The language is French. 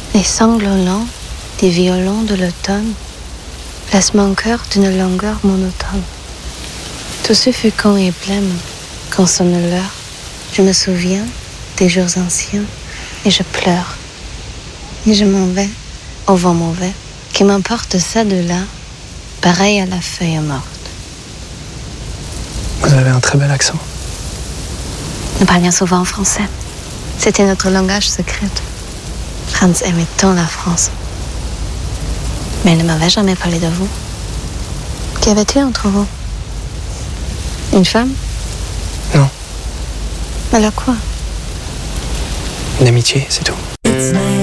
Les sanglots lents des violons de l'automne placent mon cœur d'une longueur monotone. Tout suffocant et blême, quand sonne l'heure, je me souviens des jours anciens et je pleure. Et je m'en vais au vent mauvais qui m'emporte ça de là, pareil à la feuille morte. Vous avez un très bel accent. Nous parlions souvent en français. C'était notre langage secret. Franz aimait tant la France. Mais il ne m'avait jamais parlé de vous. Qu'y avait-il entre vous? Une femme? Non, Alors quoi? une amitié, c'est tout.